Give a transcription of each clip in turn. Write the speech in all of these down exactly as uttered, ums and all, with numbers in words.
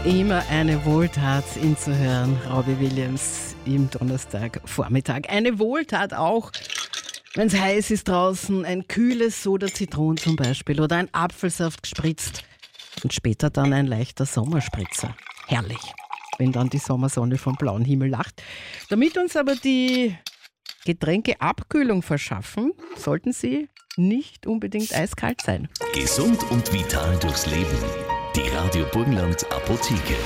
Immer eine Wohltat, ihn zu hören. Robbie Williams im Donnerstagvormittag. Eine Wohltat auch, wenn es heiß ist draußen, ein kühles Soda-Zitron zum Beispiel oder ein Apfelsaft gespritzt und später dann ein leichter Sommerspritzer. Herrlich, wenn dann die Sommersonne vom blauen Himmel lacht. Damit uns aber die Getränke Abkühlung verschaffen, sollten sie nicht unbedingt eiskalt sein. Gesund und vital durchs Leben. Die Radio Burgenland Apotheke.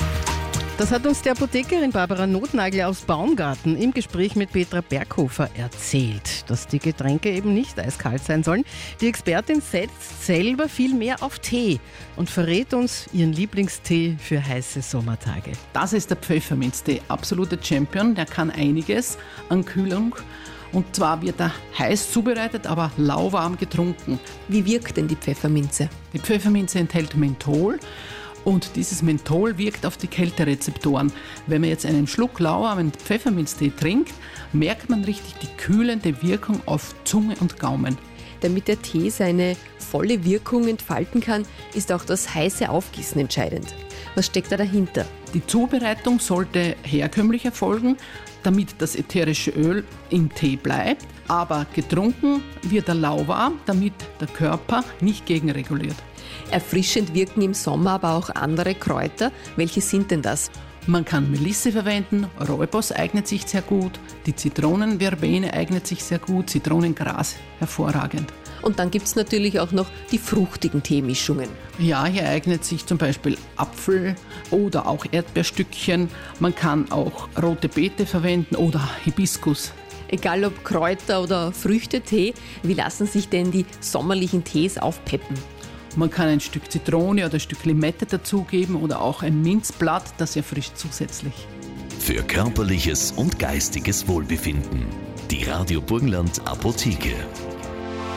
Das hat uns die Apothekerin Barbara Nothnagel aus Baumgarten im Gespräch mit Petra Berghofer erzählt, dass die Getränke eben nicht eiskalt sein sollen. Die Expertin setzt selber viel mehr auf Tee und verrät uns ihren Lieblingstee für heiße Sommertage. Das ist der Pfefferminztee, absoluter Champion, der kann einiges an Kühlung. Und zwar wird er heiß zubereitet, aber lauwarm getrunken. Wie wirkt denn die Pfefferminze? Die Pfefferminze enthält Menthol und dieses Menthol wirkt auf die Kälterezeptoren. Wenn man jetzt einen Schluck lauwarmen Pfefferminztee trinkt, merkt man richtig die kühlende Wirkung auf Zunge und Gaumen. Damit der Tee seine volle Wirkung entfalten kann, ist auch das heiße Aufgießen entscheidend. Was steckt da dahinter? Die Zubereitung sollte herkömmlich erfolgen, damit das ätherische Öl im Tee bleibt, aber getrunken wird er lauwarm, damit der Körper nicht gegenreguliert. Erfrischend wirken im Sommer aber auch andere Kräuter. Welche sind denn das? Man kann Melisse verwenden, Rooibos eignet sich sehr gut, die Zitronenverbene eignet sich sehr gut, Zitronengras hervorragend. Und dann gibt es natürlich auch noch die fruchtigen Teemischungen. Ja, hier eignet sich zum Beispiel Apfel oder auch Erdbeerstückchen. Man kann auch rote Beete verwenden oder Hibiskus. Egal ob Kräuter oder Früchtetee, wie lassen sich denn die sommerlichen Tees aufpeppen? Man kann ein Stück Zitrone oder ein Stück Limette dazugeben oder auch ein Minzblatt, das erfrischt zusätzlich. Für körperliches und geistiges Wohlbefinden. Die Radio Burgenland Apotheke.